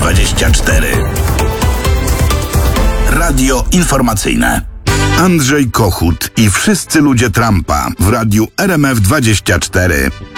RMF24. Radio informacyjne. Andrzej Kochut i wszyscy ludzie Trumpa w radiu RMF24.